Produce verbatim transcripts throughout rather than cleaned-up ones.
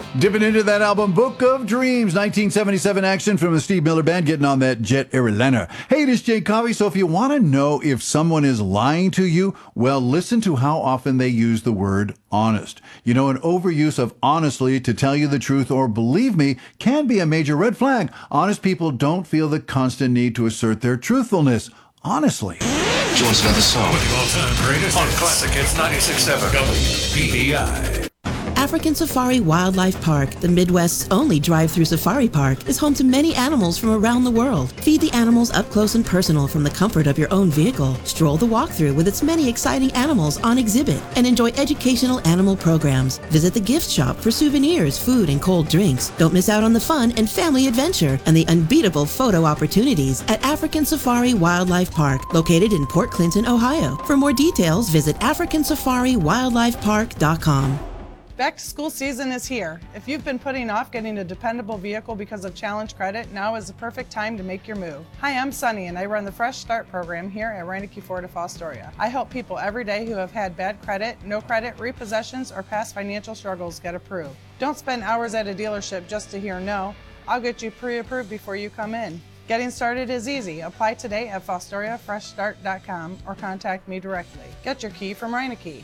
Dipping into that album, Book of Dreams, nineteen seventy-seven action from the Steve Miller Band, getting on that jet airliner. Hey, it is Jay Coffey. So if you want to know if someone is lying to you, well, listen to how often they use the word honest. You know, an overuse of honestly to tell you the truth or believe me can be a major red flag. Honest people don't feel the constant need to assert their truthfulness. Honestly. She wants another song. With the all-time greatest on Classic Hits ninety-six point seven W P B I. African Safari Wildlife Park, the Midwest's only drive-through safari park, is home to many animals from around the world. Feed the animals up close and personal from the comfort of your own vehicle. Stroll the walkthrough with its many exciting animals on exhibit and enjoy educational animal programs. Visit the gift shop for souvenirs, food, and cold drinks. Don't miss out on the fun and family adventure and the unbeatable photo opportunities at African Safari Wildlife Park, located in Port Clinton, Ohio. For more details, visit african safari wildlife park dot com. Back to school season is here. If you've been putting off getting a dependable vehicle because of challenge credit, now is the perfect time to make your move. Hi, I'm Sunny and I run the Fresh Start program here at Reineke Ford of Fostoria. I help people every day who have had bad credit, no credit, repossessions, or past financial struggles get approved. Don't spend hours at a dealership just to hear no. I'll get you pre-approved before you come in. Getting started is easy. Apply today at fostoria fresh start dot com or contact me directly. Get your key from Reineke.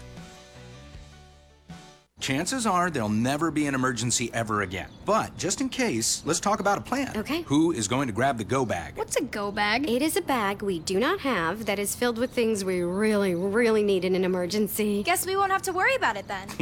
Chances are there'll never be an emergency ever again. But just in case, let's talk about a plan. Okay. Who is going to grab the go bag? What's a go bag? It is a bag we do not have that is filled with things we really, really need in an emergency. Guess we won't have to worry about it then.